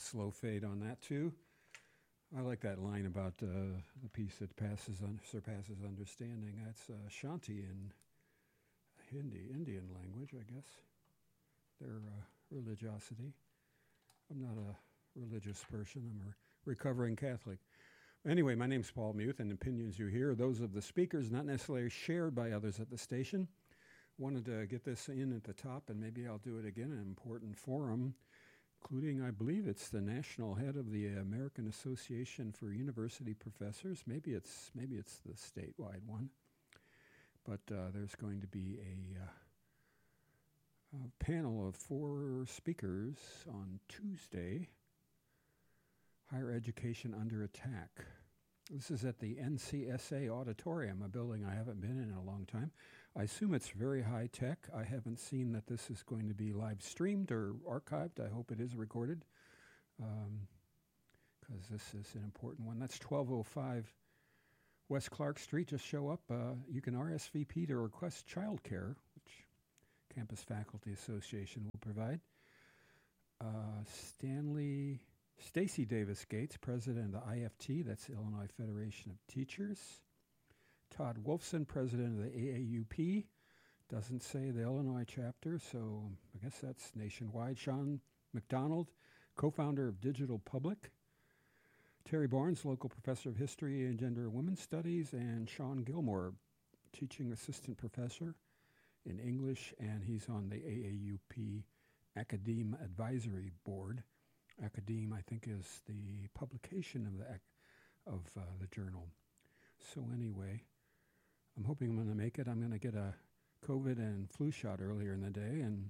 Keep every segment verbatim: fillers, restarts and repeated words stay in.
slow fade on that too. I like that line about uh, the peace that passes un- surpasses understanding. That's uh, Shanti in Hindi, Indian language, I guess. Their uh, religiosity. I'm not a religious person. I'm a recovering Catholic. Anyway, my name's Paul Muth, and opinions you hear are those of the speakers, not necessarily shared by others at the station. Wanted to get this in at the top, and maybe I'll do it again in an important forum, including, I believe it's the national head of the American Association for University Professors. Maybe it's maybe it's the statewide one. But uh, there's going to be a, uh, a panel of four speakers on Tuesday, Higher Education Under Attack. This is at the N C S A Auditorium, a building I haven't been in in a long time. I assume it's very high tech. I haven't seen that this is going to be live streamed or archived. I hope it is recorded, because um, this is an important one. That's twelve oh five West Clark Street. Just show up. Uh, you can R S V P to request childcare, which Campus Faculty Association will provide. Uh, Stanley... Stacy Davis Gates, president of the I F T, that's the Illinois Federation of Teachers. Todd Wolfson, president of the A A U P, doesn't say the Illinois chapter, so I guess that's nationwide. Sean McDonald, co-founder of Digital Public. Terry Barnes, local professor of history and gender and women's studies. And Sean Gilmore, teaching assistant professor in English, and he's on the A A U P Academe Advisory Board. Academe, I think, is the publication of the of uh, the journal. So anyway, I'm hoping I'm going to make it. I'm going to get a COVID and flu shot earlier in the day, and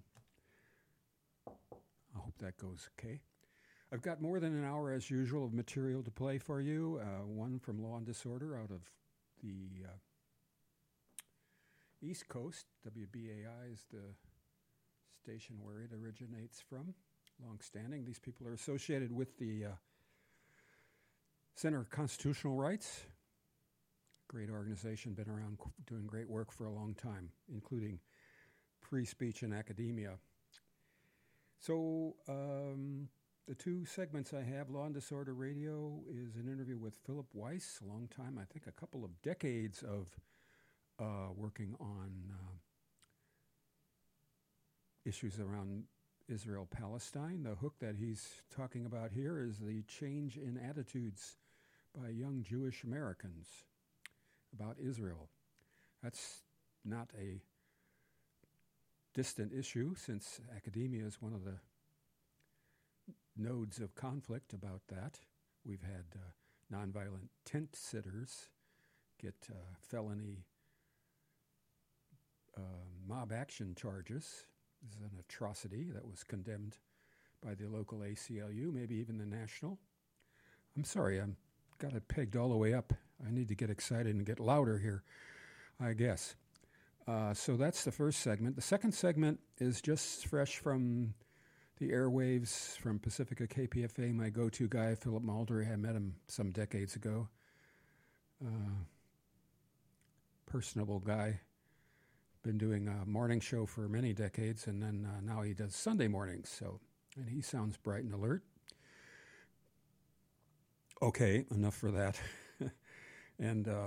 I hope that goes okay. I've got more than an hour, as usual, of material to play for you. Uh, one from Law and Disorder out of the uh, East Coast. W B A I is the station where it originates from. Long-standing. These people are associated with the uh, Center of Constitutional Rights. Great organization, been around qu- doing great work for a long time, including free speech and academia. So um, the two segments I have, Law and Disorder Radio, is an interview with Philip Weiss, a long time, I think a couple of decades of uh, working on uh, issues around Israel-Palestine. The hook that he's talking about here is the change in attitudes by young Jewish Americans about Israel. That's not a distant issue, since academia is one of the nodes of conflict about that. We've had uh, nonviolent tent sitters get uh, felony uh, mob action charges. This is an atrocity that was condemned by the local A C L U, maybe even the national. I'm sorry, I've got it pegged all the way up. I need to get excited and get louder here, I guess. Uh, so that's the first segment. The second segment is just fresh from the airwaves from Pacifica K P F A, my go-to guy, Philip Muldery. I met him some decades ago. Uh, personable guy. Been doing a morning show for many decades, and then uh, now he does Sunday mornings. So, and he sounds bright and alert. Okay, enough for that. and uh,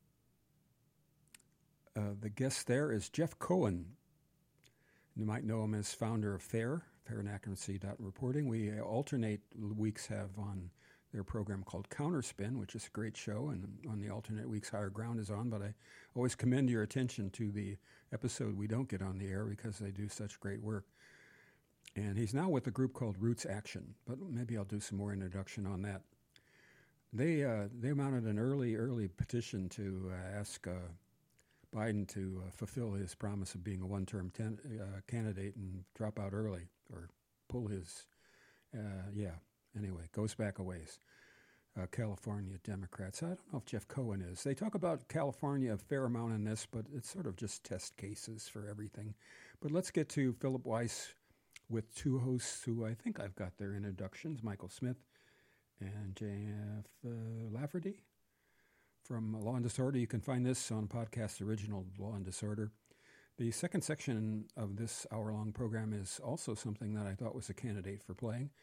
uh, the guest there is Jeff Cohen. You might know him as founder of FAIR, Fair and Accuracy Reporting. We uh, alternate weeks have on their program called Counterspin, which is a great show, and on the alternate weeks, Higher Ground is on. But I always commend your attention to the episode we don't get on the air because they do such great work. And he's now with a group called Roots Action, but maybe I'll do some more introduction on that. They uh, they mounted an early, early petition to uh, ask uh, Biden to uh, fulfill his promise of being a one-term ten, uh, candidate and drop out early, or pull his, uh, yeah, anyway, goes back a ways. Uh, California Democrats. I don't know if Jeff Cohen is. They talk about California a fair amount in this, but it's sort of just test cases for everything. But let's get to Philip Weiss with two hosts who I think I've got their introductions, Michael Smith and Jeff uh, Lafferty from Law and Disorder. You can find this on podcast original Law and Disorder. The second section of this hour-long program is also something that I thought was a candidate for playing.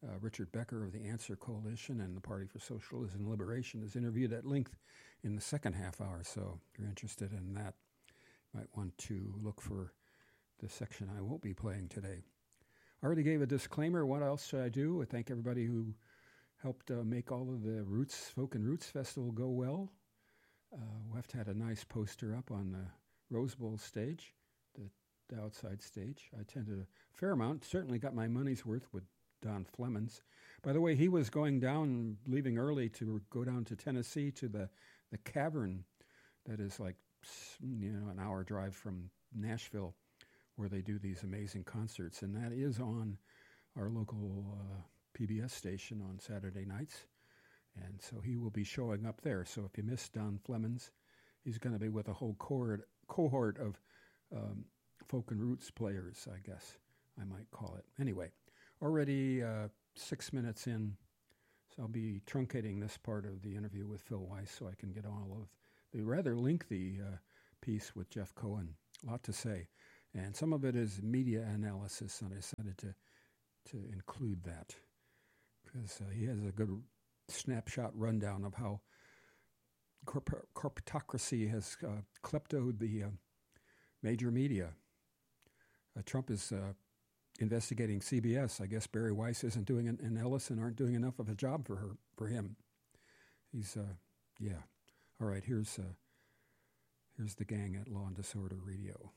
Uh, Richard Becker of the Answer Coalition and the Party for Socialism and Liberation is interviewed at length in the second half hour. So if you're interested in that, you might want to look for the section I won't be playing today. I already gave a disclaimer. What else should I do? I thank everybody who helped uh, make all of the Roots, Folk and Roots Festival go well. Uh, Weft had a nice poster up on the Rose Bowl stage, the, the outside stage. I attended a fair amount, certainly got my money's worth with Don Flemons. By the way, he was going down, leaving early to go down to Tennessee to the, the Cavern that is like, you know, an hour drive from Nashville, where they do these amazing concerts. And that is on our local uh, P B S station on Saturday nights. And so he will be showing up there. So if you missed Don Flemons, he's going to be with a whole cohort, cohort of um, folk and roots players, I guess I might call it. Anyway, already uh, six minutes in, so I'll be truncating this part of the interview with Phil Weiss so I can get all of the rather lengthy uh, piece with Jeff Cohen. A lot to say. And some of it is media analysis, and I decided to, to include that because uh, he has a good snapshot rundown of how corp- corporatocracy has uh, kleptoed the uh, major media. Uh, Trump is uh, investigating C B S. I guess Barry Weiss isn't doing it, and Ellison aren't doing enough of a job for her for him. He's uh, yeah. All right, here's uh, here's the gang at Law and Disorder Radio.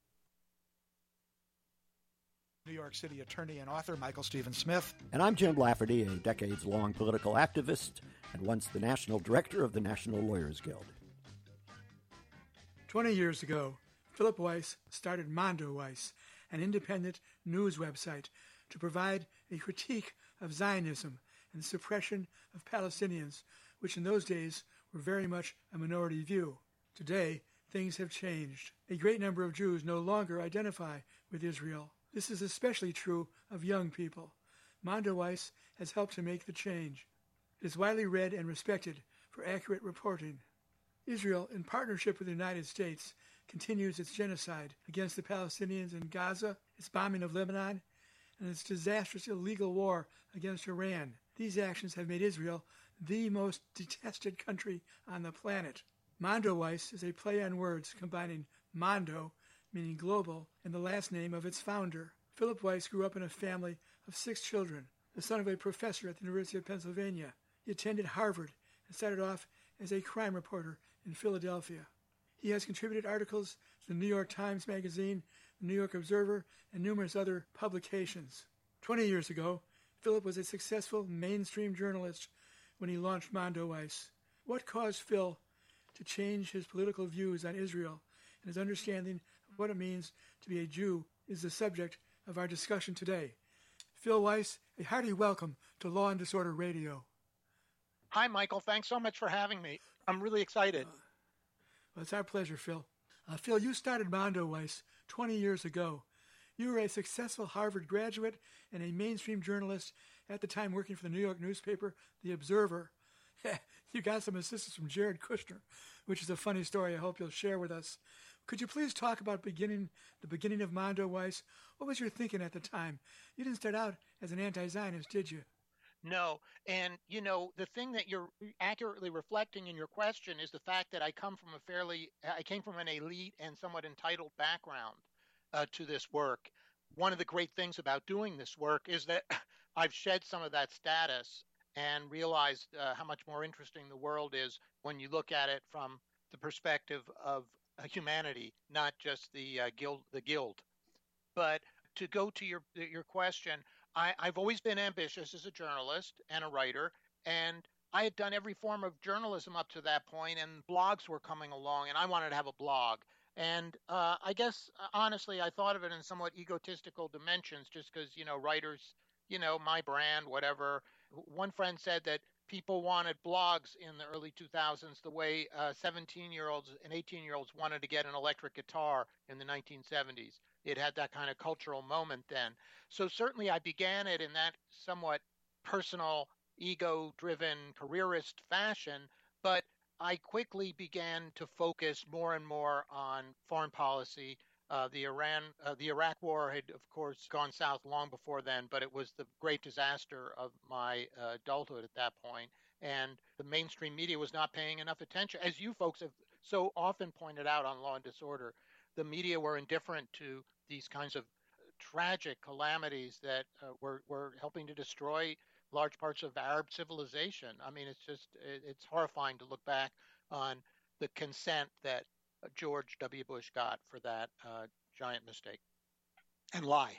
New York City attorney and author Michael Stephen Smith. And I'm Jim Lafferty, a decades-long political activist and once the national director of the National Lawyers Guild. Twenty years ago, Philip Weiss started Mondo Weiss, an independent news website to provide a critique of Zionism and the suppression of Palestinians, which in those days were very much a minority view. Today, things have changed. A great number of Jews no longer identify with Israel. This is especially true of young people. Mondo Weiss has helped to make the change. It is widely read and respected for accurate reporting. Israel, in partnership with the United States, continues its genocide against the Palestinians in Gaza, its bombing of Lebanon, and its disastrous illegal war against Iran. These actions have made Israel the most detested country on the planet. Mondo Weiss is a play on words combining Mondo, meaning global, and the last name of its founder. Philip Weiss grew up in a family of six children, the son of a professor at the University of Pennsylvania. He attended Harvard and started off as a crime reporter in Philadelphia. He has contributed articles to the New York Times Magazine, the New York Observer, and numerous other publications. Twenty years ago, Philip was a successful mainstream journalist when he launched Mondo Weiss. What caused Phil to change his political views on Israel and his understanding of what it means to be a Jew is the subject of our discussion today. Phil Weiss, a hearty welcome to Law and Disorder Radio. Hi, Michael. Thanks so much for having me. I'm really excited. Uh, well, it's our pleasure, Phil. Uh, Phil, you started Mondo Weiss twenty years ago. You were a successful Harvard graduate and a mainstream journalist, at the time working for the New York newspaper, The Observer. You got some assistance from Jared Kushner, which is a funny story I hope you'll share with us. Could you please talk about beginning the beginning of Mondo Weiss? What was your thinking at the time? You didn't start out as an anti-Zionist, did you? No. And, you know, the thing that you're accurately reflecting in your question is the fact that I come from a fairly, I came from an elite and somewhat entitled background uh, to this work. One of the great things about doing this work is that I've shed some of that status and realized uh, how much more interesting the world is when you look at it from the perspective of uh, humanity, not just the uh, guild, the guild. But to go to your your question, I, I've always been ambitious as a journalist and a writer, and I had done every form of journalism up to that point, and blogs were coming along, and I wanted to have a blog. And uh, I guess, honestly, I thought of it in somewhat egotistical dimensions, just because, you know, writers, you know, my brand, whatever. One friend said that people wanted blogs in the early two thousands the way uh, seventeen-year-olds and eighteen-year-olds wanted to get an electric guitar in the nineteen seventies. It had that kind of cultural moment then. So certainly I began it in that somewhat personal, ego-driven, careerist fashion, but I quickly began to focus more and more on foreign policy, Uh, the Iran, uh, the Iraq War had, of course, gone south long before then, but it was the great disaster of my uh, adulthood at that point, and the mainstream media was not paying enough attention, as you folks have so often pointed out on Law and Disorder. The media were indifferent to these kinds of tragic calamities that uh, were were helping to destroy large parts of Arab civilization. I mean, it's just it's horrifying to look back on the consent that George W. Bush got for that uh, giant mistake and lie.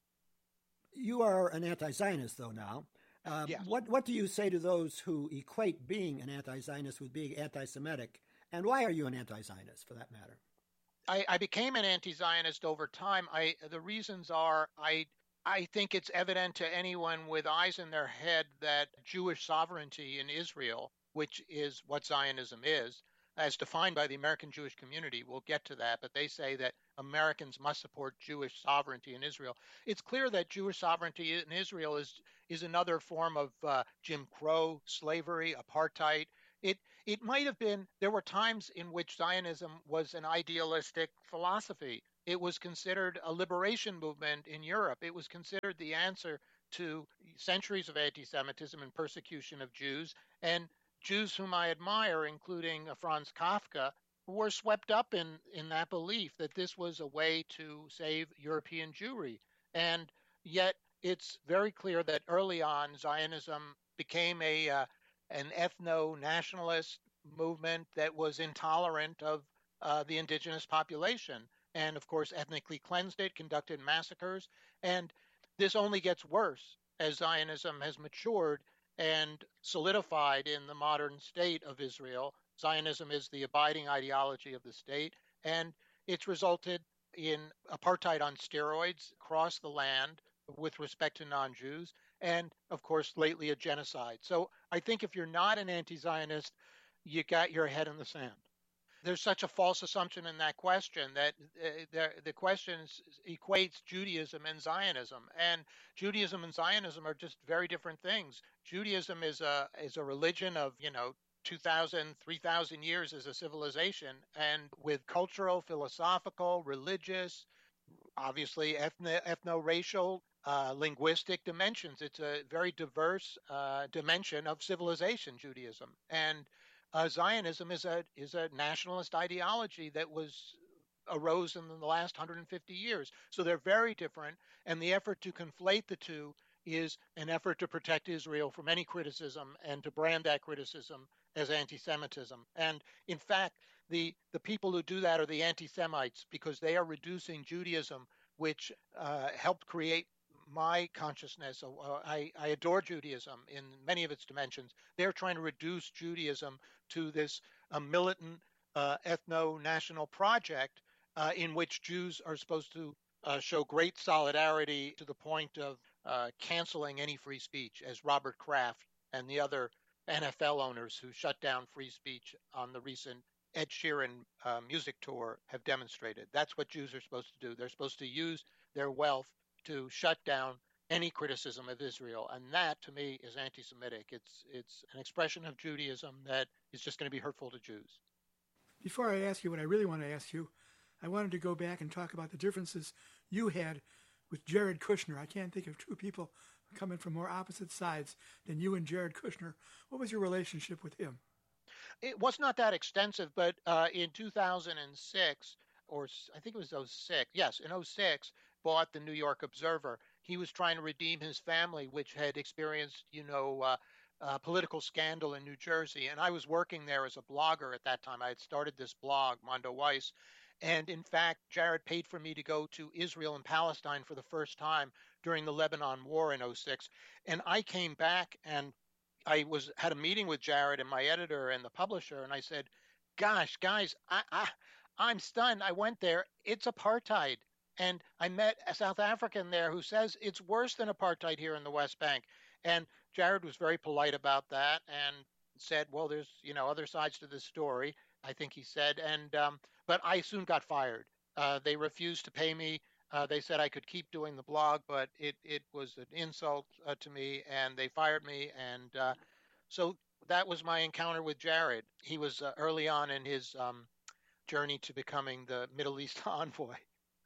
You are an anti-Zionist, though, now. Um, yes. What what do you say to those who equate being an anti-Zionist with being anti-Semitic? And why are you an anti-Zionist, for that matter? I, I became an anti-Zionist over time. I the reasons are I I think it's evident to anyone with eyes in their head that Jewish sovereignty in Israel, which is what Zionism is, as defined by the American Jewish community, we'll get to that, but they say that Americans must support Jewish sovereignty in Israel. It's clear that Jewish sovereignty in Israel is is another form of uh, Jim Crow, slavery, apartheid. It it might have been, there were times in which Zionism was an idealistic philosophy. It was considered a liberation movement in Europe. It was considered the answer to centuries of anti-Semitism and persecution of Jews. And Jews whom I admire, including Franz Kafka, were swept up in, in that belief that this was a way to save European Jewry. And yet it's very clear that early on Zionism became a uh, an ethno-nationalist movement that was intolerant of uh, the indigenous population. And of course, ethnically cleansed it, conducted massacres. And this only gets worse as Zionism has matured and solidified in the modern state of Israel. Zionism is the abiding ideology of the state, and it's resulted in apartheid on steroids across the land with respect to non-Jews, and of course, lately a genocide. So I think if you're not an anti-Zionist, you got your head in the sand. There's such a false assumption in that question that uh, the, the question equates Judaism and Zionism, and Judaism and Zionism are just very different things. Judaism is a is a religion of, you know, two thousand, three thousand years as a civilization, and with cultural, philosophical, religious, obviously ethno, ethno-racial, uh, linguistic dimensions. It's a very diverse uh, dimension of civilization, Judaism. And uh, Zionism is a is a nationalist ideology that was arose in the last one hundred fifty years. So they're very different. And the effort to conflate the two is an effort to protect Israel from any criticism and to brand that criticism as anti-Semitism. And in fact, the, the people who do that are the anti-Semites, because they are reducing Judaism, which uh, helped create my consciousness. Uh, I, I adore Judaism in many of its dimensions. They're trying to reduce Judaism to this uh, militant uh, ethno-national project uh, in which Jews are supposed to uh, show great solidarity to the point of uh, canceling any free speech, as Robert Kraft and the other N F L owners who shut down free speech on the recent Ed Sheeran uh, music tour have demonstrated. That's what Jews are supposed to do. They're supposed to use their wealth to shut down any criticism of Israel. And that, to me, is anti-Semitic. It's, it's an expression of Judaism that is just going to be hurtful to Jews. Before I ask you what I really want to ask you, I wanted to go back and talk about the differences you had with Jared Kushner. I can't think of two people coming from more opposite sides than you and Jared Kushner. What was your relationship with him? It was not that extensive, but uh, in two thousand six, or I think it was oh six, yes, in oh six, bought the New York Observer. He was trying to redeem his family, which had experienced, you know, uh, uh, political scandal in New Jersey. And I was working there as a blogger at that time. I had started this blog, Mondo Weiss. And in fact, Jared paid for me to go to Israel and Palestine for the first time during the Lebanon War in oh six. And I came back and I was had a meeting with Jared and my editor and the publisher, and I said, gosh, guys, I, I, I'm stunned. I went there. It's apartheid. And I met a South African there who says it's worse than apartheid here in the West Bank. And Jared was very polite about that and said, well, there's, you know, other sides to this story, I think he said. And um, but I soon got fired. Uh, they refused to pay me. Uh, they said I could keep doing the blog, but it, it was an insult uh, to me, and they fired me. And uh, so that was my encounter with Jared. He was uh, early on in his um, journey to becoming the Middle East envoy.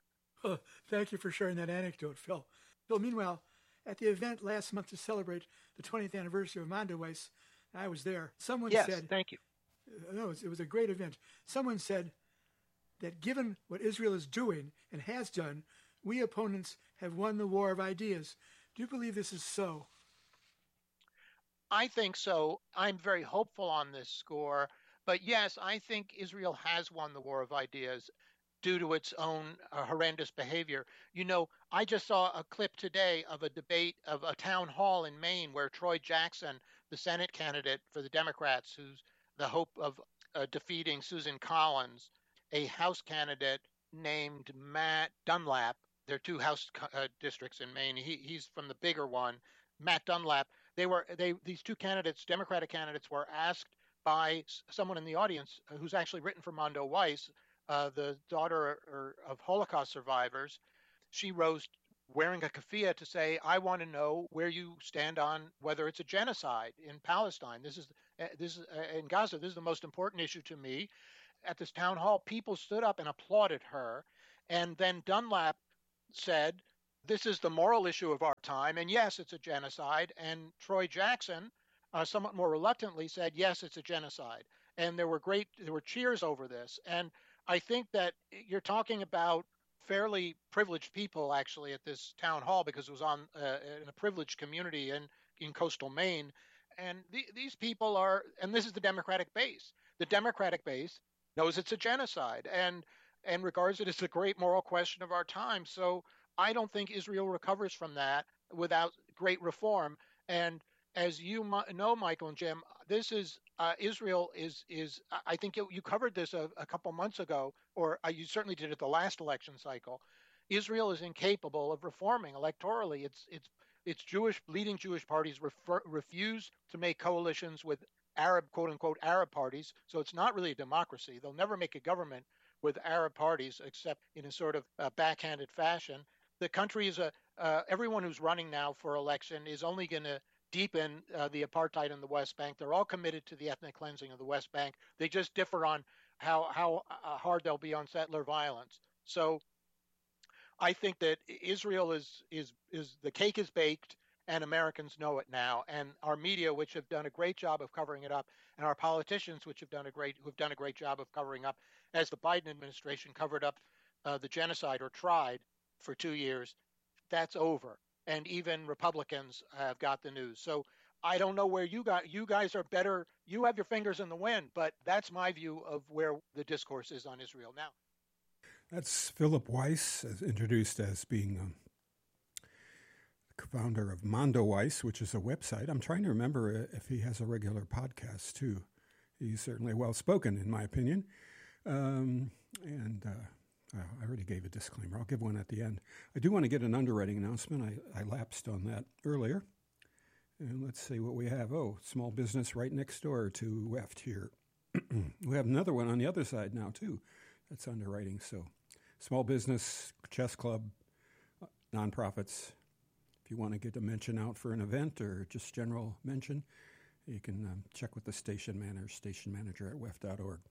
Oh, thank you for sharing that anecdote, Phil. Phil, meanwhile, at the event last month to celebrate the twentieth anniversary of Mondoweiss, I was there. Someone yes, said... thank you. Uh, no, it was, it was a great event. Someone said that given what Israel is doing and has done, we opponents have won the war of ideas. Do you believe this is so? I think so. I'm very hopeful on this score. But yes, I think Israel has won the war of ideas due to its own uh, horrendous behavior. You know, I just saw a clip today of a debate of a town hall in Maine where Troy Jackson, the Senate candidate for the Democrats, who's the hope of uh, defeating Susan Collins, a House candidate named Matt Dunlap. There are two House uh, districts in Maine. He, he's from the bigger one, Matt Dunlap. They were they these two candidates, Democratic candidates, were asked by someone in the audience who's actually written for Mondoweiss, uh, the daughter or, of Holocaust survivors. She rose wearing a keffiyeh to say, I want to know where you stand on whether it's a genocide in Palestine. This is uh, this is uh, in Gaza. This is the most important issue to me. At this town hall, people stood up and applauded her. And then Dunlap said, this is the moral issue of our time. And yes, it's a genocide. And Troy Jackson, uh, somewhat more reluctantly, said, yes, it's a genocide. And there were great, there were cheers over this. And I think that you're talking about fairly privileged people actually at this town hall, because it was on uh, in a privileged community in, in coastal Maine. And the, these people are, and this is the Democratic base. The Democratic base knows it's a genocide and and regards it as a great moral question of our time. So I don't think Israel recovers from that without great reform. And as you know, Michael and Jim, this is uh, Israel is is I think it, you covered this a, a couple months ago, or uh, you certainly did at the last election cycle. Israel is incapable of reforming electorally. It's it's it's Jewish leading Jewish parties refer, refuse to make coalitions with Arab, quote unquote, Arab parties. So it's not really a democracy. They'll never make a government with Arab parties except in a sort of uh, backhanded fashion. The country is a, uh, everyone who's running now for election is only going to deepen uh, the apartheid in the West Bank. They're all committed to the ethnic cleansing of the West Bank. They just differ on how, how uh, hard they'll be on settler violence. So I think that Israel is, is, is the cake is baked. And Americans know it now, and our media, which have done a great job of covering it up, and our politicians, which have done a great, who have done a great job of covering up, as the Biden administration covered up uh, the genocide or tried for two years, that's over. And even Republicans have got the news. So I don't know where you got. You guys are better. You have your fingers in the wind, but that's my view of where the discourse is on Israel now. That's Philip Weiss, as introduced as being Um founder of Mondoweiss, which is a website. I'm trying to remember if he has a regular podcast, too. He's certainly well-spoken, in my opinion. Um, and uh, I already gave a disclaimer. I'll give one at the end. I do want to get an underwriting announcement. I, I lapsed on that earlier. And let's see what we have. Oh, small business right next door to W E F T here. We have another one on the other side now, too. That's underwriting. So small business, chess club, nonprofits. If you want to get a mention out for an event or just general mention, you can um, check with the station manager, station manager at W E F dot org.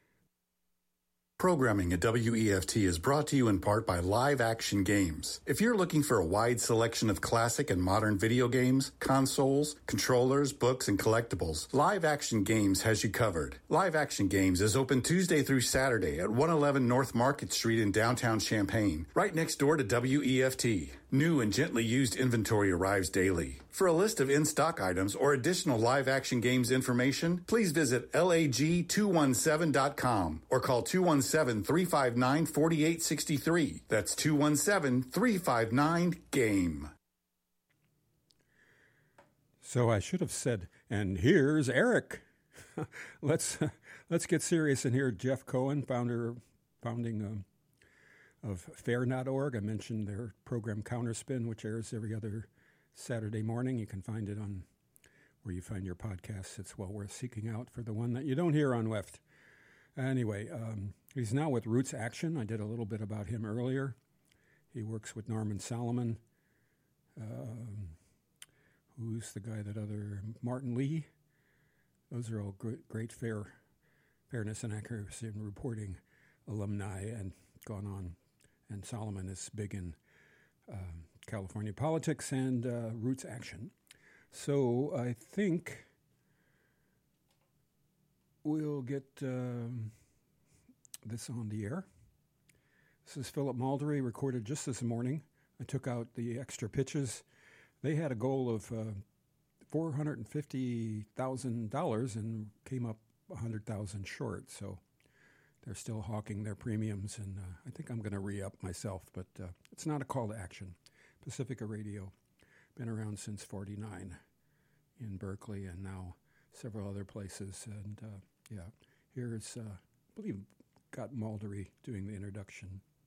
Programming at W E F T is brought to you in part by Live Action Games. If you're looking for a wide selection of classic and modern video games, consoles, controllers, books, and collectibles, Live Action Games has you covered. Live Action Games is open Tuesday through Saturday at one eleven North Market Street in downtown Champaign, right next door to W E F T. New and gently used inventory arrives daily. For a list of in-stock items or additional Live Action Games information, please visit lag two one seven dot com or call two one seven, three five nine, four eight six three. That's two one seven, three five nine, GAME. So I should have said, and here's Eric. let's let's get serious and hear Jeff Cohen, founder, founding um, of fair dot org. I mentioned their program Counterspin, which airs every other Saturday morning. You can find it on where you find your podcasts. It's well worth seeking out for the one that you don't hear on W E F T. Anyway, um, he's now with Roots Action. I did a little bit about him earlier. He works with Norman Solomon. Um, who's the guy that other, Martin Lee? Those are all great, great fair, fairness and accuracy in reporting alumni and gone on and Solomon is big in um, California politics and uh, Roots Action. So I think we'll get um, this on the air. This is Philip Maldery, recorded just this morning. I took out the extra pitches. They had a goal of uh, four hundred fifty thousand dollars and came up one hundred thousand dollars short. So they're still hawking their premiums, and uh, I think I'm going to re-up myself, but uh, it's not a call to action. Pacifica Radio, been around since forty-nine in Berkeley and now several other places. And uh, yeah, here's, uh, I believe, got Maldery doing the introduction.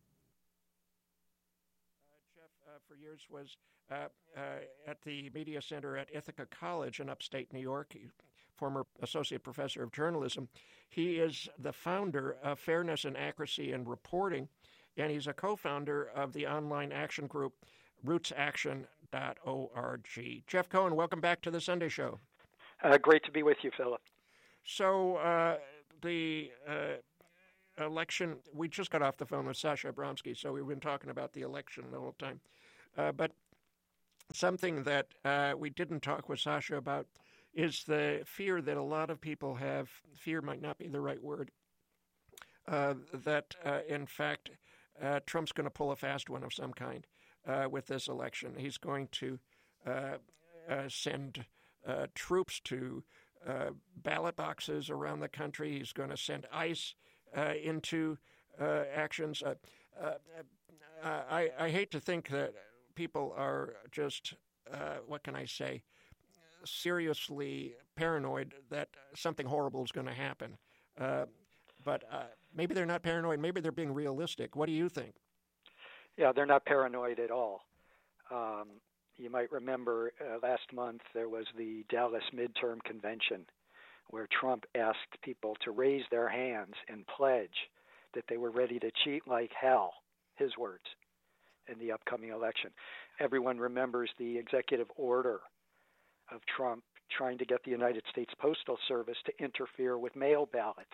Uh, Jeff, uh, for years, was uh, uh, at the Media Center at Ithaca College in upstate New York, former associate professor of journalism. He is the founder of Fairness and Accuracy in Reporting, and he's a co-founder of the online action group roots action dot org. Jeff Cohen, welcome back to the Sunday Show. Uh, great to be with you, Philip. So uh, the uh, election, we just got off the phone with Sasha Abramsky, so we've been talking about the election the whole time. Uh, but something that uh, we didn't talk with Sasha about is the fear that a lot of people have. Fear might not be the right word. Uh, that, uh, in fact, uh, Trump's going to pull a fast one of some kind uh, with this election. He's going to uh, uh, send uh, troops to uh, ballot boxes around the country. He's going to send ICE uh, into uh, actions. Uh, uh, uh, I, I hate to think that people are just, uh, what can I say, seriously paranoid that something horrible is going to happen. Uh, but uh, maybe they're not paranoid. Maybe they're being realistic. What do you think? Yeah, they're not paranoid at all. Um, you might remember uh, last month there was the Dallas midterm convention where Trump asked people to raise their hands and pledge that they were ready to cheat like hell, his words, in the upcoming election. Everyone remembers the executive order of Trump trying to get the United States Postal Service to interfere with mail ballots.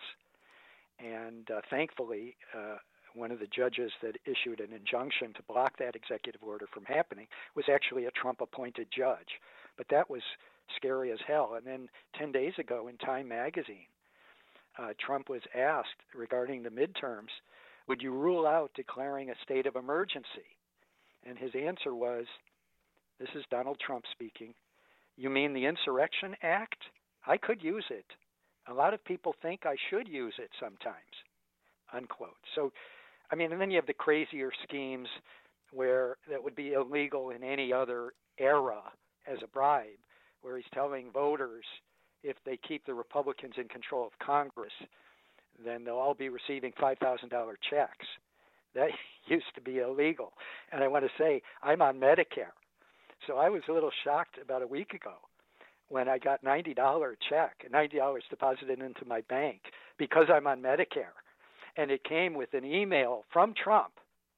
And uh, thankfully, uh, one of the judges that issued an injunction to block that executive order from happening was actually a Trump-appointed judge. But that was scary as hell. And then ten days ago in Time magazine, uh, Trump was asked regarding the midterms, would you rule out declaring a state of emergency? And his answer was, this is Donald Trump speaking, you mean the Insurrection Act? I could use it. A lot of people think I should use it sometimes, unquote. So, I mean, and then you have the crazier schemes where that would be illegal in any other era as a bribe, where he's telling voters if they keep the Republicans in control of Congress, then they'll all be receiving five thousand dollars checks. That used to be illegal. And I want to say, I'm on Medicare. So I was a little shocked about a week ago when I got ninety dollars check, ninety dollars deposited into my bank because I'm on Medicare. And it came with an email from Trump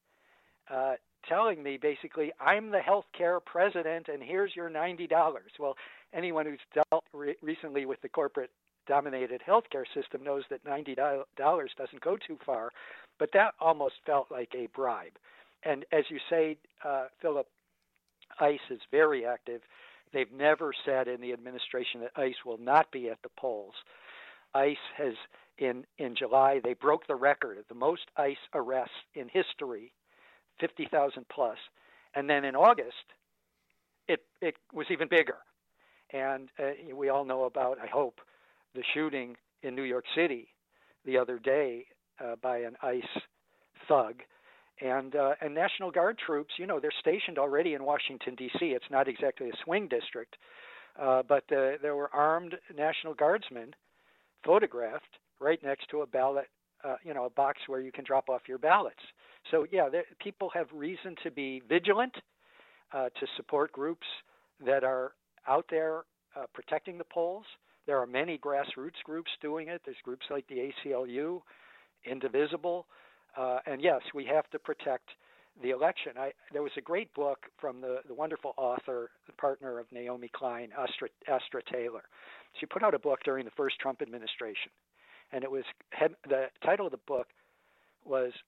uh, telling me basically, I'm the healthcare president and here's your ninety dollars. Well, anyone who's dealt re- recently with the corporate-dominated healthcare system knows that ninety dollars doesn't go too far, but that almost felt like a bribe. And as you say, uh, Philip, ICE is very active. They've never said in the administration that ICE will not be at the polls. ICE has, in, in July, they broke the record of the most ICE arrests in history, fifty thousand plus. And then in August, it, it was even bigger. And uh, we all know about, I hope, the shooting in New York City the other day uh, by an ICE thug. And uh, and National Guard troops, you know, they're stationed already in Washington, D C. It's not exactly a swing district, uh, but uh, there were armed National Guardsmen photographed right next to a ballot, uh, you know, a box where you can drop off your ballots. So, yeah, there, people have reason to be vigilant, uh, to support groups that are out there uh, protecting the polls. There are many grassroots groups doing it. There's groups like the A C L U, Indivisible. Uh, and yes, we have to protect the election. I, there was a great book from the, the wonderful author, the partner of Naomi Klein, Astra, Astra Taylor. She put out a book during the first Trump administration, and it was had, the title of the book was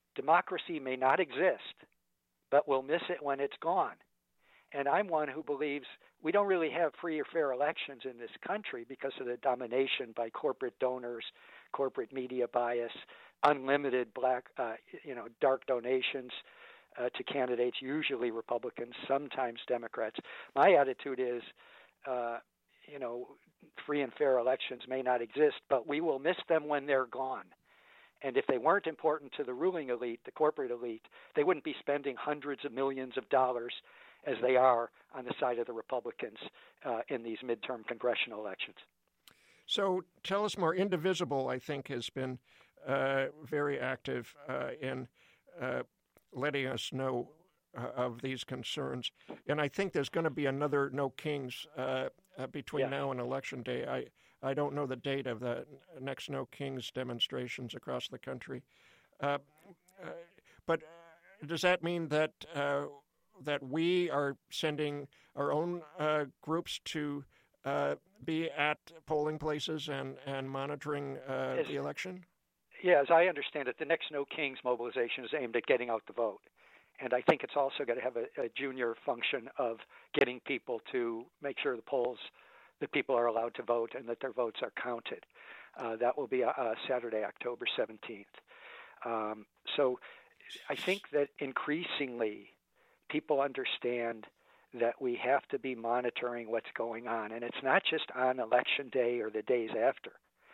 democracy may not exist, but we'll miss it when it's gone. And I'm one who believes we don't really have free or fair elections in this country because of the domination by corporate donors, corporate media bias, unlimited black, uh, you know, dark donations uh, to candidates, usually Republicans, sometimes Democrats. My attitude is, uh, you know, free and fair elections may not exist, but we will miss them when they're gone. And if they weren't important to the ruling elite, the corporate elite, they wouldn't be spending hundreds of millions of dollars as they are on the side of the Republicans uh, in these midterm congressional elections. So tell us more. Indivisible, I think, has been uh, very active uh, in uh, letting us know uh, of these concerns. And I think there's going to be another No Kings uh, uh, between yeah. now and Election Day. I, I don't know the date of the next No Kings demonstrations across the country. Uh, uh, but does that mean that uh, that we are sending our own uh, groups to uh, be at polling places and, and monitoring uh, as, the election? Yeah, as I understand it, the next No Kings mobilization is aimed at getting out the vote. And I think it's also going to have a, a junior function of getting people to make sure the polls, that people are allowed to vote and that their votes are counted. Uh, that will be uh, Saturday, October seventeenth. Um, so I think that increasingly people understand that we have to be monitoring what's going on. And it's not just on Election Day or the days after.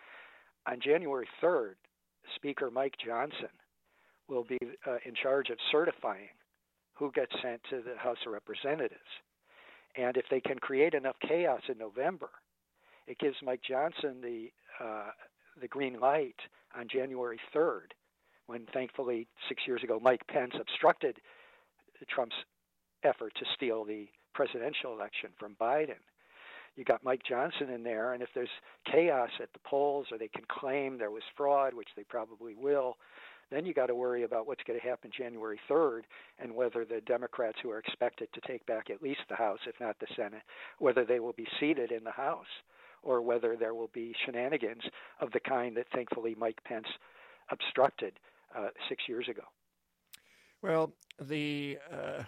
On January third, Speaker Mike Johnson will be uh, in charge of certifying who gets sent to the House of Representatives. And if they can create enough chaos in November, it gives Mike Johnson the uh, the green light on January third, when thankfully six years ago Mike Pence obstructed Trump's effort to steal the presidential election from Biden. You got Mike Johnson in there, and if there's chaos at the polls or they can claim there was fraud, which they probably will, then you got to worry about what's going to happen January third and whether the Democrats who are expected to take back at least the House, if not the Senate, whether they will be seated in the House or whether there will be shenanigans of the kind that thankfully Mike Pence obstructed uh, six years ago. Well, the uh,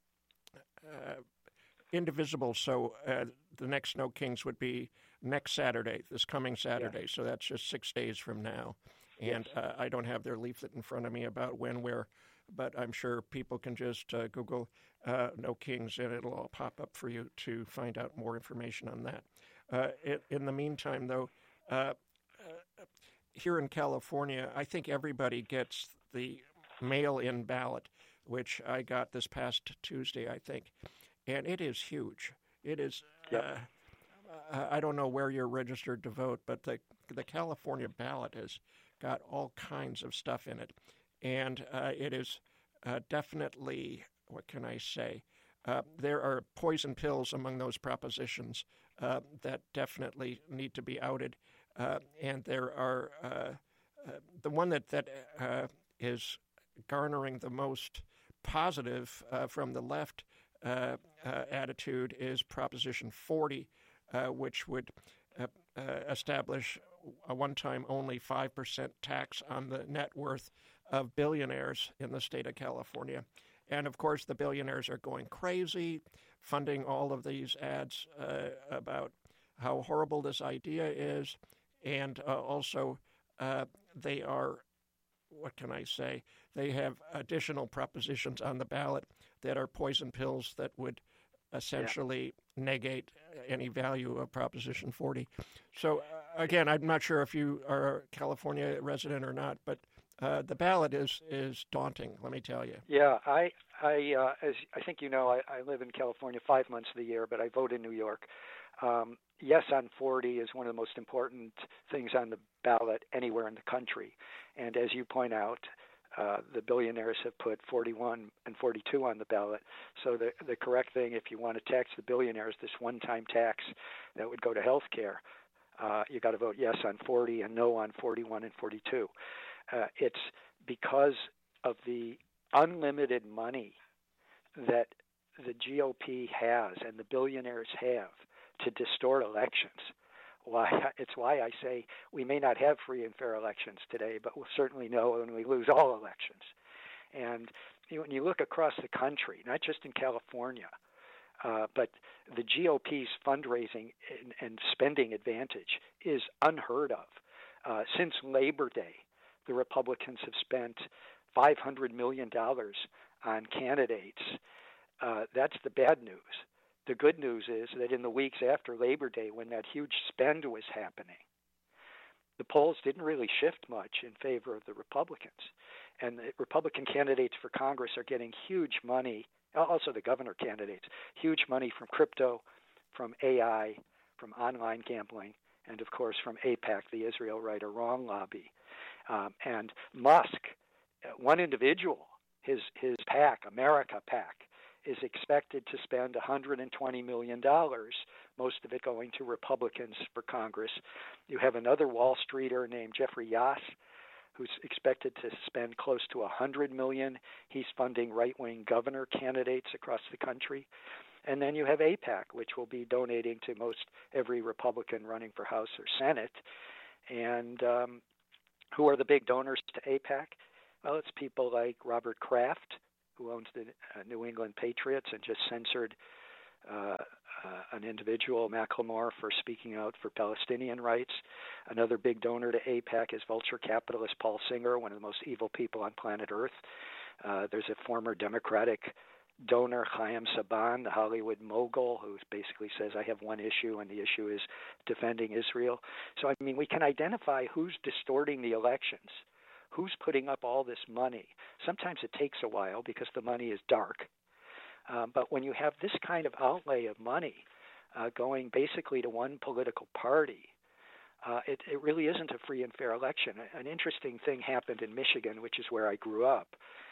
uh, indivisible, so uh, the next No Kings would be next Saturday, this coming Saturday, yeah. So that's just six days from now. And uh, I don't have their leaflet in front of me about when, where, but I'm sure people can just uh, Google uh, No Kings and it'll all pop up for you to find out more information on that. Uh, it, in the meantime, though, uh, uh, here in California, I think everybody gets the mail-in ballot, which I got this past Tuesday, I think, and it is huge. It is. Yep. Uh, I don't know where you're registered to vote, but the the California ballot has got all kinds of stuff in it, and uh, it is uh, definitely, what can I say, uh, there are poison pills among those propositions uh, that definitely need to be outed, uh, and there are, uh, uh, the one that, that uh, is garnering the most positive uh, from the left uh, uh, attitude is Proposition forty, uh, which would uh, uh, establish a one-time only five percent tax on the net worth of billionaires in the state of California. And, of course, the billionaires are going crazy, funding all of these ads uh, about how horrible this idea is. And uh, also uh, they are, what can I say, they have additional propositions on the ballot that are poison pills that would essentially yeah. negate any value of Proposition forty. So, uh, again, I'm not sure if you are a California resident or not, but uh, the ballot is, is daunting, let me tell you. Yeah, I, I, uh, as I think you know, I, I live in California five months of the year, but I vote in New York. Um, yes on forty is one of the most important things on the ballot anywhere in the country. And as you point out, Uh, the billionaires have put forty-one and forty-two on the ballot. So the the correct thing, if you want to tax the billionaires, this one-time tax that would go to health care, uh, you got to vote yes on forty and no on forty-one and forty-two. Uh, it's because of the unlimited money that the G O P has and the billionaires have to distort elections. Why it's why I say we may not have free and fair elections today, but we'll certainly know when we lose all elections. And you know, when you look across the country, not just in California, uh, but the G O P's fundraising and, and spending advantage is unheard of. Uh, since Labor Day, the Republicans have spent five hundred million dollars on candidates. Uh, that's the bad news. The good news is that in the weeks after Labor Day, when that huge spend was happening, the polls didn't really shift much in favor of the Republicans. And the Republican candidates for Congress are getting huge money, also the governor candidates, huge money from crypto, from A I, from online gambling, and of course from AIPAC, the Israel Right or Wrong lobby. Um, and Musk, one individual, his his PAC, America PAC, is expected to spend one hundred twenty million dollars, most of it going to Republicans for Congress. You have another Wall Streeter named Jeffrey Yass, who's expected to spend close to one hundred million dollars. He's funding right-wing governor candidates across the country. And then you have AIPAC, which will be donating to most every Republican running for House or Senate. And um, who are the big donors to AIPAC? Well, it's people like Robert Kraft, who owns the uh, New England Patriots and just censored uh, uh, an individual, Macklemore, for speaking out for Palestinian rights. Another big donor to AIPAC is vulture capitalist Paul Singer, one of the most evil people on planet Earth. Uh, there's a former Democratic donor, Chaim Saban, the Hollywood mogul, who basically says, I have one issue, and the issue is defending Israel. So, I mean, we can identify who's distorting the elections, who's putting up all this money. Sometimes it takes a while because the money is dark. Uh, but when you have this kind of outlay of money uh, going basically to one political party, uh, it, it really isn't a free and fair election. An interesting thing happened in Michigan, which is where I grew up.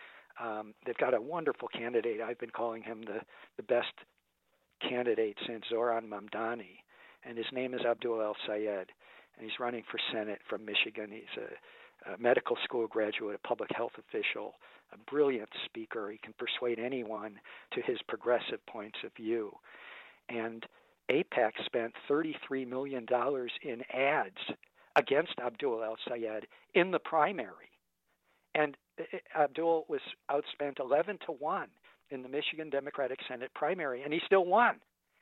Um, they've got a wonderful candidate. I've been calling him the, the best candidate since Zoran Mamdani, and his name is Abdul El-Sayed, and he's running for Senate from Michigan. He's a, a medical school graduate, a public health official, a brilliant speaker. He can persuade anyone to his progressive points of view. And AIPAC spent thirty-three million dollars in ads against Abdul El-Sayed in the primary. And Abdul was outspent eleven to one in the Michigan Democratic Senate primary, and he still won.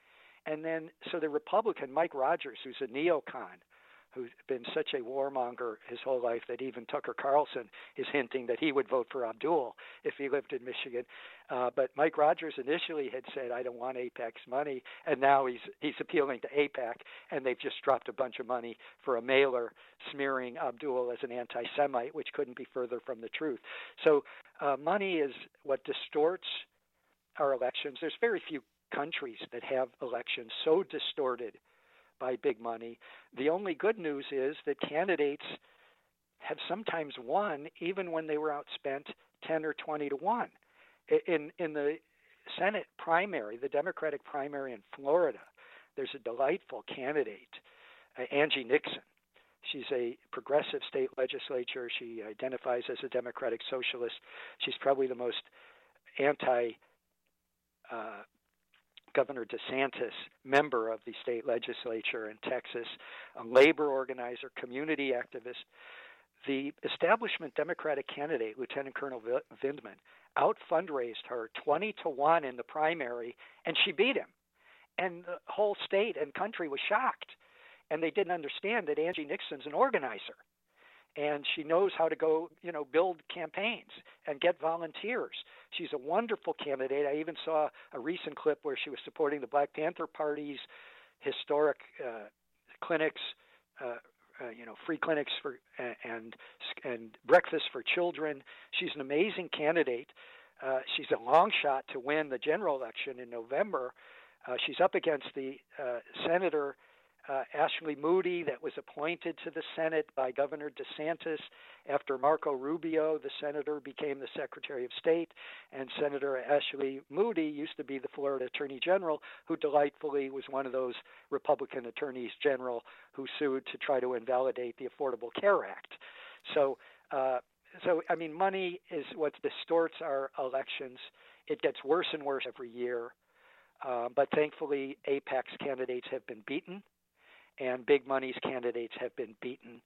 And then, so the Republican, Mike Rogers, who's a neocon, who's been such a warmonger his whole life that even Tucker Carlson is hinting that he would vote for Abdul if he lived in Michigan. Uh, but Mike Rogers initially had said, I don't want AIPAC's money, and now he's he's appealing to AIPAC, and they've just dropped a bunch of money for a mailer smearing Abdul as an anti-Semite, which couldn't be further from the truth. So uh, money is what distorts our elections. There's very few countries that have elections so distorted by big money. The only good news is that candidates have sometimes won even when they were outspent ten or twenty to one. In in the Senate primary, the Democratic primary in Florida, there's a delightful candidate, uh, Angie Nixon. She's a progressive state legislature. She identifies as a democratic socialist. She's probably the most anti uh, Governor DeSantis, member of the state legislature in Texas, a labor organizer, community activist. The establishment Democratic candidate, Lieutenant Colonel Vindman, out-fundraised her twenty to one in the primary, and she beat him. And the whole state and country was shocked. And they didn't understand that Angie Nixon's an organizer. And she knows how to go, you know, build campaigns and get volunteers. She's a wonderful candidate. I even saw a recent clip where she was supporting the Black Panther Party's historic uh, clinics, uh, uh, you know, free clinics for and and breakfast for children. She's an amazing candidate. Uh, she's a long shot to win the general election in November. Uh, she's up against the uh, Senator Uh, Ashley Moody, that was appointed to the Senate by Governor DeSantis after Marco Rubio, the senator, became the Secretary of State. And Senator Ashley Moody used to be the Florida Attorney General, who delightfully was one of those Republican attorneys general who sued to try to invalidate the Affordable Care Act. So, uh, so I mean, money is what distorts our elections. It gets worse and worse every year. Uh, but thankfully, AIPAC's candidates have been beaten, and big money's candidates have been beaten.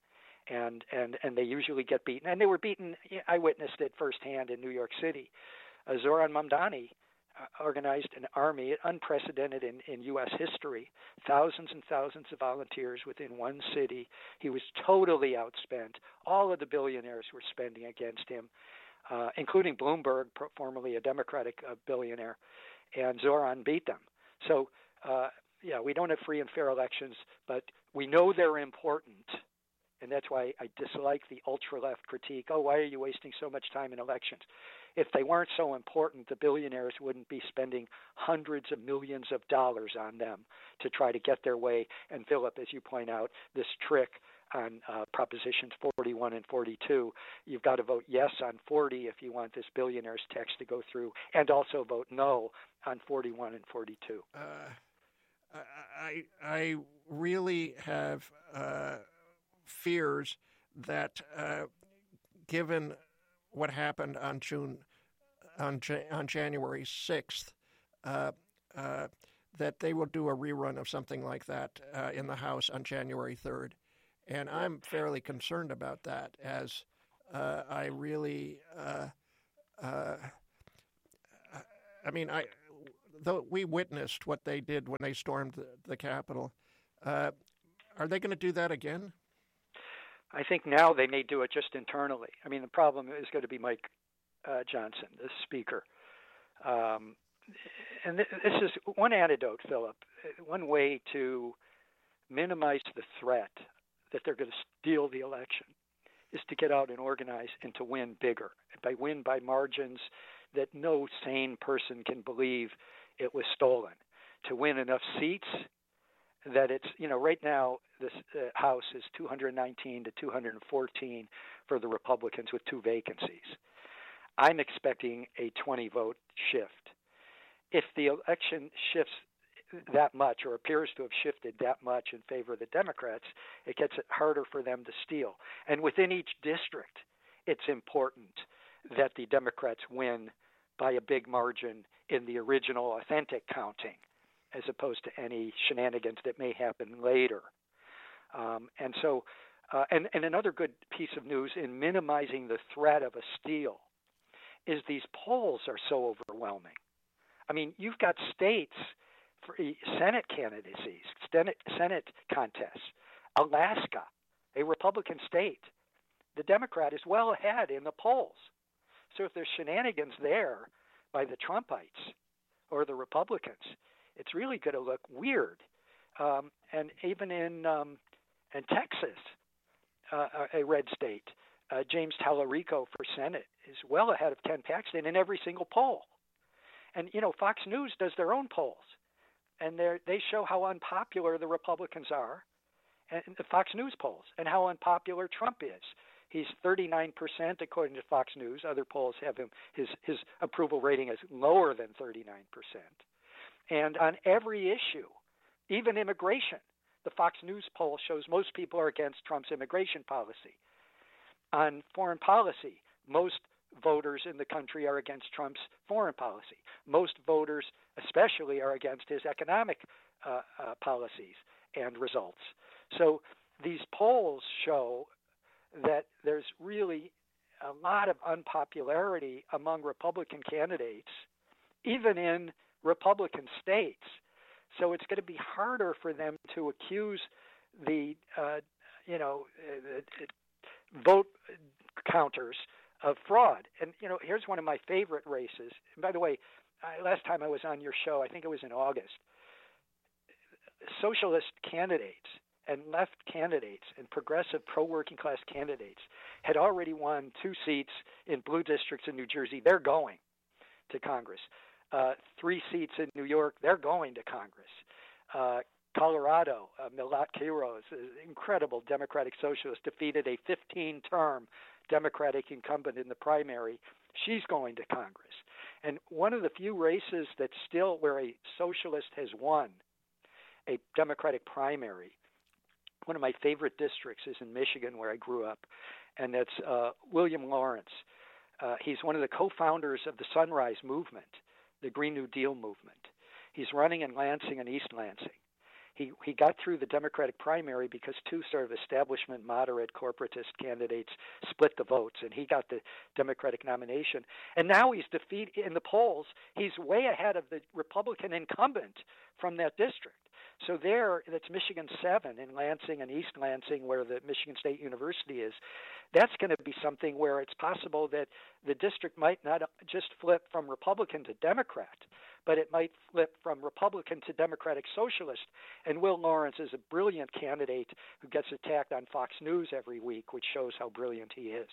and and and they usually get beaten. And they were beaten. I witnessed it firsthand in New York City. Uh, Zoran Mamdani uh, organized an army, unprecedented in, in U S history, thousands and thousands of volunteers within one city. He was totally outspent. All of the billionaires were spending against him, uh, including Bloomberg, formerly a Democratic uh, billionaire, and Zoran beat them. So, uh, yeah, we don't have free and fair elections, but we know they're important. And that's why I dislike the ultra-left critique. Oh, why are you wasting so much time in elections? If they weren't so important, the billionaires wouldn't be spending hundreds of millions of dollars on them to try to get their way. And Philip, as you point out, this trick on uh, propositions forty-one and forty-two, you've got to vote yes on forty if you want this billionaire's text to go through, and also vote no on forty-one and forty-two. Uh, I, I really have uh, fears that uh, given what happened on June on on January sixth, uh, uh, that they will do a rerun of something like that uh, in the House on January third, and I'm fairly concerned about that. As uh, I really, uh, uh, I mean, I though we witnessed what they did when they stormed the, the Capitol. Uh, are they going to do that again? I think now they may do it just internally. I mean, the problem is going to be Mike uh, Johnson, the Speaker. Um, and th- this is one antidote, Philip, one way to minimize the threat that they're going to steal the election is to get out and organize and to win bigger. By win by margins that no sane person can believe it was stolen. To win enough seats that it's, you know, right now this uh, House is two hundred nineteen to two hundred fourteen for the Republicans with two vacancies. I'm expecting a twenty vote shift. If the election shifts that much or appears to have shifted that much in favor of the Democrats, it gets it harder for them to steal. And within each district, it's important that the Democrats win by a big margin in the original authentic counting, as opposed to any shenanigans that may happen later. Um, and so, uh, and, and another good piece of news in minimizing the threat of a steal is these polls are so overwhelming. I mean, you've got states for Senate candidacies, Senate, Senate contests, Alaska, a Republican state. The Democrat is well ahead in the polls. So if there's shenanigans there by the Trumpites or the Republicans, it's really going to look weird. Um, and even in um, in Texas, uh, a red state, uh, James Tallarico for Senate is well ahead of Ken Paxton in every single poll. And, you know, Fox News does their own polls, and they show how unpopular the Republicans are, and the Fox News polls, and how unpopular Trump is. He's thirty-nine percent according to Fox News. Other polls have him, his, his approval rating is lower than thirty-nine percent. And on every issue, even immigration, the Fox News poll shows most people are against Trump's immigration policy. On foreign policy, most voters in the country are against Trump's foreign policy. Most voters, especially, are against his economic uh, uh, policies and results. So these polls show that there's really a lot of unpopularity among Republican candidates, even in Republican states. So it's going to be harder for them to accuse the, uh, you know, uh, vote counters of fraud. And, you know, here's one of my favorite races. And by the way, I, last time I was on your show, I think it was in August, socialist candidates and left candidates and progressive pro-working class candidates had already won two seats in blue districts in New Jersey. They're going to Congress. Uh, three seats in New York, they're going to Congress. Uh, Colorado, uh, Milat Quiros, an incredible Democratic socialist, defeated a fifteen-term Democratic incumbent in the primary. She's going to Congress. And one of the few races that's still where a socialist has won a Democratic primary, one of my favorite districts is in Michigan, where I grew up, and that's uh, William Lawrence. Uh, he's one of the co-founders of the Sunrise Movement, the Green New Deal movement. He's running in Lansing and East Lansing. He he got through the Democratic primary because two sort of establishment, moderate, corporatist candidates split the votes, and he got the Democratic nomination. And now he's defeated in the polls. He's way ahead of the Republican incumbent from that district. So there, that's Michigan seven in Lansing and East Lansing, where the Michigan State University is. That's going to be something where it's possible that the district might not just flip from Republican to Democrat, but it might flip from Republican to Democratic Socialist. And Will Lawrence is a brilliant candidate who gets attacked on Fox News every week, which shows how brilliant he is.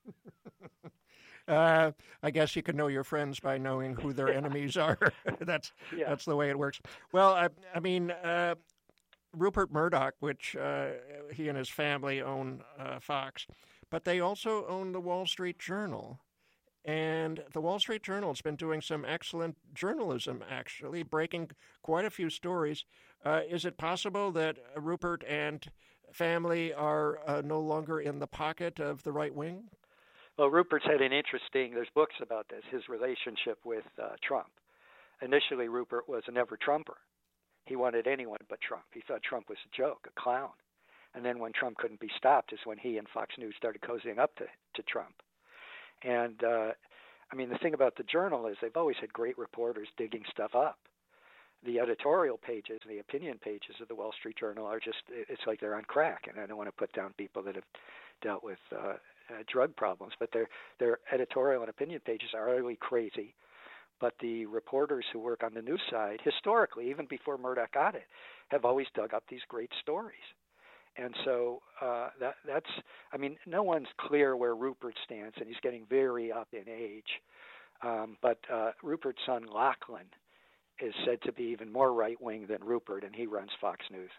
Uh, I guess you can know your friends by knowing who their enemies are. that's yeah. that's the way it works. Well, I, I mean, uh, Rupert Murdoch, which uh, he and his family own uh, Fox, but they also own the Wall Street Journal. And the Wall Street Journal has been doing some excellent journalism, actually, breaking quite a few stories. Uh, is it possible that Rupert and family are uh, no longer in the pocket of the right wing? Well, Rupert's had an interesting, there's books about this, his relationship with uh, Trump. Initially, Rupert was a never-Trumper. He wanted anyone but Trump. He thought Trump was a joke, a clown. And then when Trump couldn't be stopped is when he and Fox News started cozying up to, to Trump. And, uh, I mean, the thing about the Journal is they've always had great reporters digging stuff up. The editorial pages, the opinion pages of the Wall Street Journal are just, it's like they're on crack. And I don't want to put down people that have dealt with uh, uh, drug problems, but their their editorial and opinion pages are utterly crazy. But the reporters who work on the news side, historically, even before Murdoch got it, have always dug up these great stories. And so uh, that that's, I mean, no one's clear where Rupert stands, and he's getting very up in age. Um, but uh, Rupert's son, Lachlan, is said to be even more right-wing than Rupert, and he runs Fox News.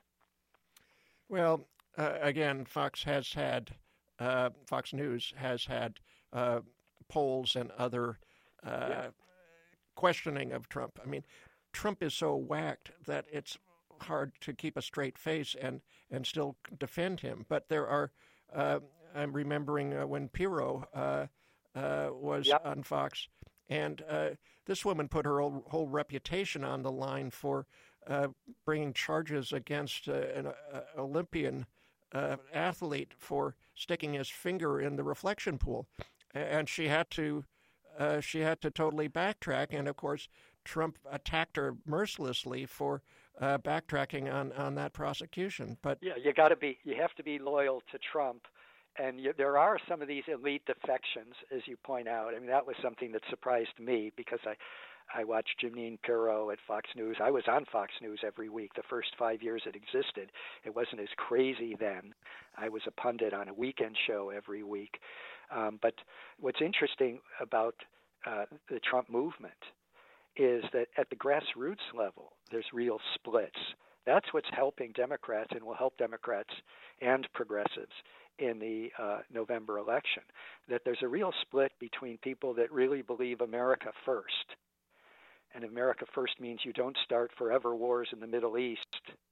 Well, uh, again, Fox has had, uh, Fox News has had uh, polls and other uh, yeah. questioning of Trump. I mean, Trump is so whacked that it's hard to keep a straight face and, and still defend him. But there are, uh, I'm remembering uh, when Pirro uh, uh, was yep. on Fox, and uh, this woman put her whole, whole reputation on the line for uh, bringing charges against uh, an uh, Olympian uh, athlete for sticking his finger in the reflection pool, and she had to uh, she had to totally backtrack. And of course, Trump attacked her mercilessly for uh, backtracking on, on that prosecution. But yeah, you got to be you have to be loyal to Trump. And you, there are some of these elite defections, as you point out. I mean, that was something that surprised me because I, I watched Jeanine Pirro at Fox News. I was on Fox News every week the first five years it existed. It wasn't as crazy then. I was a pundit on a weekend show every week. Um, but what's interesting about uh, the Trump movement is that at the grassroots level, there's real splits. That's what's helping Democrats and will help Democrats and progressives in the uh, November election, that there's a real split between people that really believe America first. And America first means you don't start forever wars in the Middle East.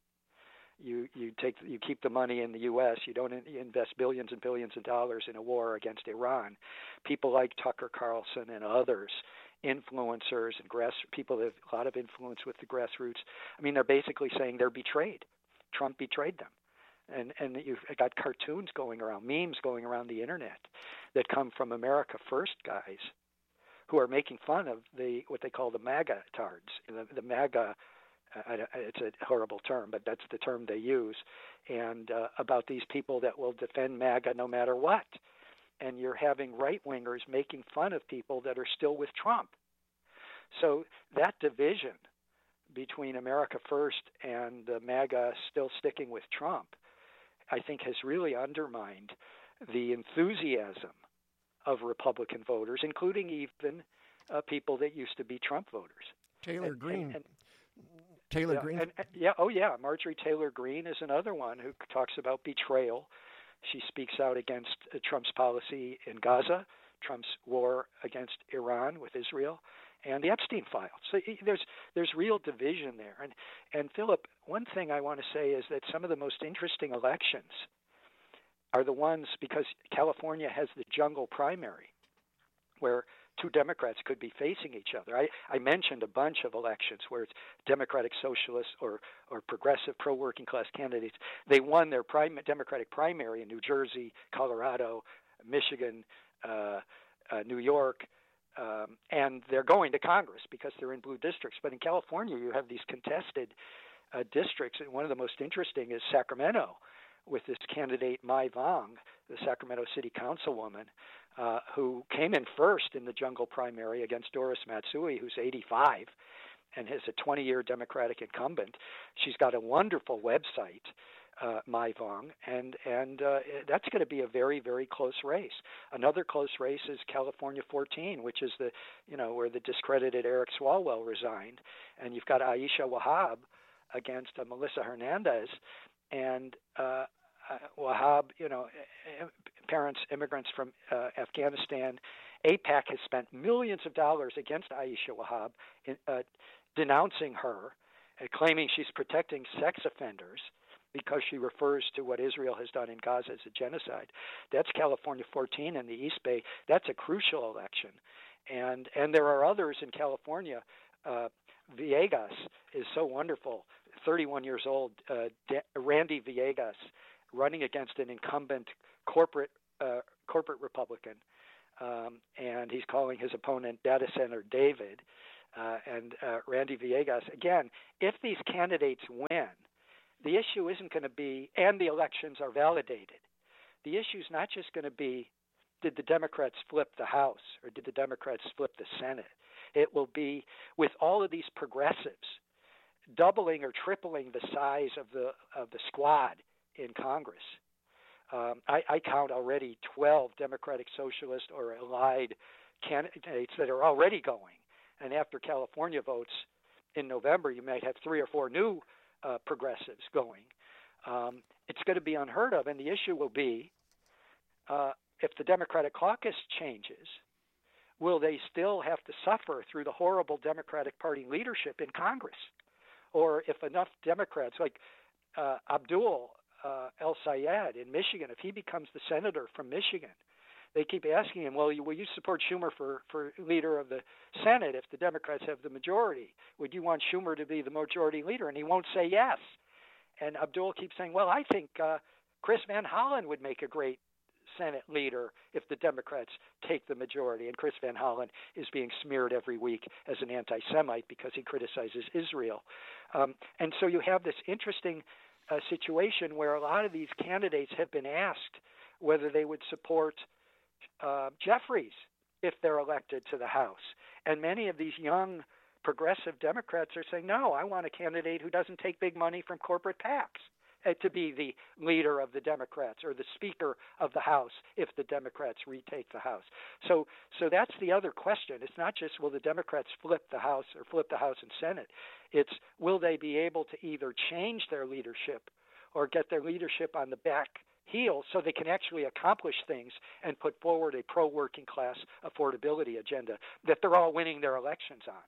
You you take you keep the money in the U S. You don't in, you invest billions and billions of dollars in a war against Iran. People like Tucker Carlson and others, influencers and grass people that have a lot of influence with the grassroots. I mean, they're basically saying they're betrayed. Trump betrayed them. And and you've got cartoons going around, memes going around the internet that come from America First guys who are making fun of the what they call the MAGA tards. The, the MAGA, uh, it's a horrible term, but that's the term they use, and uh, about these people that will defend MAGA no matter what. And you're having right-wingers making fun of people that are still with Trump. So that division between America First and the MAGA still sticking with Trump, I think has really undermined the enthusiasm of Republican voters, including even uh, people that used to be Trump voters. Taylor and, Greene. And, and, Taylor yeah, Greene. And, and, yeah, oh yeah, Marjorie Taylor Greene is another one who talks about betrayal. She speaks out against uh, Trump's policy in Gaza, Trump's war against Iran with Israel, and the Epstein files. So there's there's real division there. And and Philip, one thing I want to say is that some of the most interesting elections are the ones because California has the jungle primary, where two Democrats could be facing each other. I, I mentioned a bunch of elections where it's Democratic Socialists or, or progressive pro-working class candidates. They won their prim- Democratic primary in New Jersey, Colorado, Michigan, uh, uh, New York, um, and they're going to Congress because they're in blue districts. But in California, you have these contested uh, districts, and one of the most interesting is Sacramento, with this candidate Mai Vang, the Sacramento City Councilwoman, uh, who came in first in the jungle primary against Doris Matsui, who's eighty-five and is a twenty-year Democratic incumbent. She's got a wonderful website, uh, Mai Vang, and and uh, that's going to be a very, very close race. Another close race is California fourteen, which is the, you know, where the discredited Eric Swalwell resigned, and you've got Aisha Wahab against uh, Melissa Hernandez, and uh, uh, Wahab, you know, parents, immigrants from uh, Afghanistan. AIPAC has spent millions of dollars against Aisha Wahab, in, uh, denouncing her, uh, claiming she's protecting sex offenders because she refers to what Israel has done in Gaza as a genocide. That's California fourteen in the East Bay. That's a crucial election. And and there are others in California. Uh, Villegas is so wonderful, thirty-one years old, uh, De- Randy Villegas, running against an incumbent corporate uh, corporate Republican. Um, and he's calling his opponent Data Center David. Uh, and uh, Randy Villegas, again, if these candidates win, the issue isn't going to be, and the elections are validated, the issue is not just going to be, did the Democrats flip the House or did the Democrats flip the Senate? It will be, with all of these progressives doubling or tripling the size of the of the squad in Congress. Um, I, I count already twelve Democratic Socialist or allied candidates that are already going. And after California votes in November, you might have three or four new uh, progressives going. Um, it's going to be unheard of. And the issue will be, uh, if the Democratic caucus changes, will they still have to suffer through the horrible Democratic Party leadership in Congress? Or if enough Democrats, like uh, Abdul uh, El Sayed in Michigan, if he becomes the senator from Michigan, they keep asking him, well, will you support Schumer for, for leader of the Senate if the Democrats have the majority? Would you want Schumer to be the majority leader? And he won't say yes. And Abdul keeps saying, well, I think uh, Chris Van Hollen would make a great Senate leader if the Democrats take the majority. And Chris Van Hollen is being smeared every week as an anti-Semite because he criticizes Israel. Um, and so you have this interesting uh, situation where a lot of these candidates have been asked whether they would support uh, Jeffries if they're elected to the House. And many of these young progressive Democrats are saying, no, I want a candidate who doesn't take big money from corporate PACs to be the leader of the Democrats or the Speaker of the House if the Democrats retake the House. So so that's the other question. It's not just will the Democrats flip the House or flip the House and Senate. It's will they be able to either change their leadership or get their leadership on the back heel so they can actually accomplish things and put forward a pro-working class affordability agenda that they're all winning their elections on.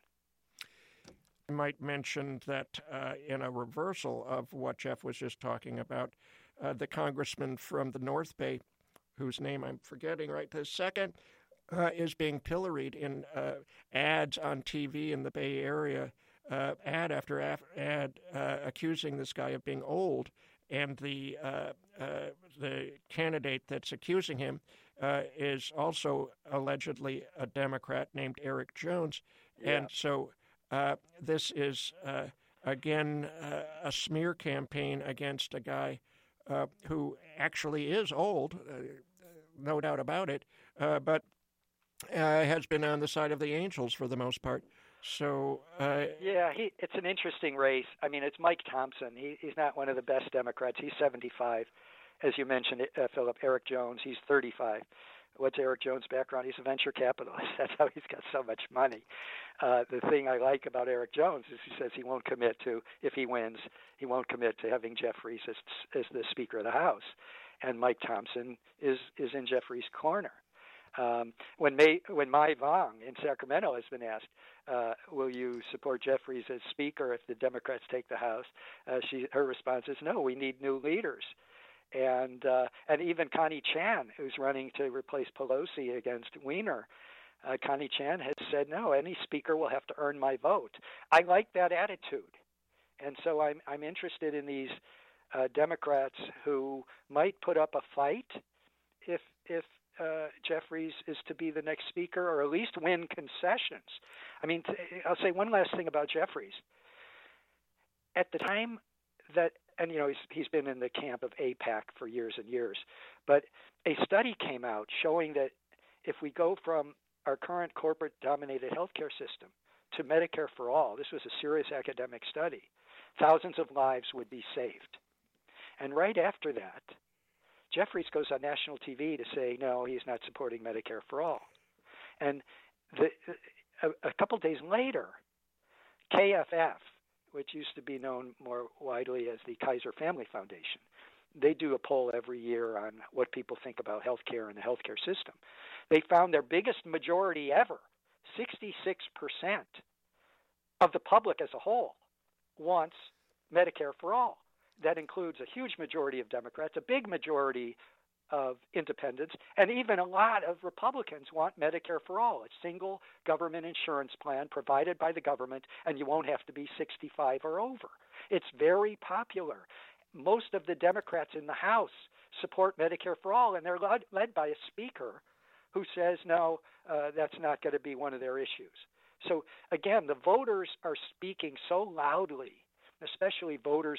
I might mention that uh, in a reversal of what Jeff was just talking about, uh, the congressman from the North Bay, whose name I'm forgetting right this second, uh, is being pilloried in uh, ads on T V in the Bay Area, uh, ad after ad, uh, accusing this guy of being old. And the uh, uh, the candidate that's accusing him uh, is also allegedly a Democrat named Eric Jones. Yeah. And so Uh, this is, uh, again, uh, a smear campaign against a guy uh, who actually is old, uh, no doubt about it, uh, but uh, has been on the side of the Angels for the most part. So uh, yeah, he, it's an interesting race. I mean, it's Mike Thompson. He, he's not one of the best Democrats. He's seventy-five. As you mentioned, uh, Philip, Eric Jones, he's thirty-five. What's Eric Jones' background? He's a venture capitalist. That's how he's got so much money. Uh, the thing I like about Eric Jones is he says he won't commit to, if he wins, he won't commit to having Jeffries as, as the Speaker of the House. And Mike Thompson is, is in Jeffries' corner. Um, when May, when Mai Vang in Sacramento has been asked, uh, will you support Jeffries as Speaker if the Democrats take the House? Uh, she, her response is, no, we need new leaders. And uh, and even Connie Chan, who's running to replace Pelosi against Weiner, uh, Connie Chan has said, no, any speaker will have to earn my vote. I like that attitude. And so I'm, I'm interested in these uh, Democrats who might put up a fight if, if uh, Jeffries is to be the next speaker, or at least win concessions. I mean, t- I'll say one last thing about Jeffries. At the time that, and you know, he's, he's been in the camp of AIPAC for years and years, but a study came out showing that if we go from our current corporate-dominated healthcare system to Medicare for all, this was a serious academic study, thousands of lives would be saved. And right after that, Jeffries goes on national T V to say, no, he's not supporting Medicare for all. And the, a, a couple days later, K F F, which used to be known more widely as the Kaiser Family Foundation, they do a poll every year on what people think about healthcare and the healthcare system. They found their biggest majority ever, sixty-six percent of the public as a whole wants Medicare for all. That includes a huge majority of Democrats, a big majority of independents, and even a lot of Republicans want Medicare for all, a single government insurance plan provided by the government, and you won't have to be sixty-five or over. It's very popular. Most of the Democrats in the House support Medicare for all, and they're led, led by a speaker who says, no, uh, that's not going to be one of their issues. So, again, the voters are speaking so loudly, especially voters